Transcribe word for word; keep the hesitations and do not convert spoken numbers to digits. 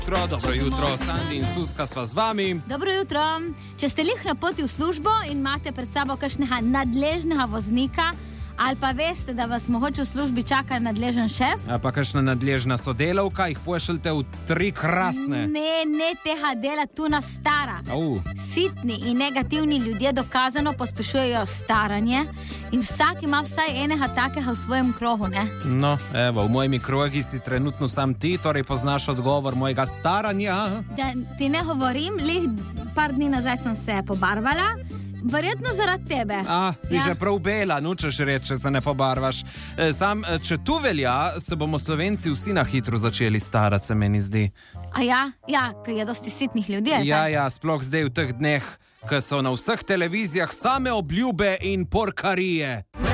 Jutro, dobro jutro, Sandi in Suska sva z vami. Dobro jutro. Če ste lih na poti v službo in imate pred sabo kakšnega nadležnega voznika, ali pa veste, da vas mogoče v službi čaka nadležen šef? A pa kakšna nadležna sodelavka, jih pošljete v tri krasne. Ne, ne tega dela tu na stara. Au. Sitni in negativni ljudje dokazano pospešujejo staranje in vsak ima vsaj enega takega v svojem krogu, ne? No, evo, v mojimi krogi si trenutno sam ti, torej poznaš odgovor mojega staranja. Da ti ne govorim, lih par dni nazaj sem se pobarvala, verjetno zaradi tebe. A, si ja. Že prav bela, nučeš reči, če se ne pobarvaš. E, sam, če tu velja, se bomo Slovenci vsi na hitro začeli starati, se meni zdi. A ja, ja, ker je dosti sitnih ljudi. Ja, ja, sploh zdaj v teh dneh, ko so na vseh televizijah same obljube in porkarije.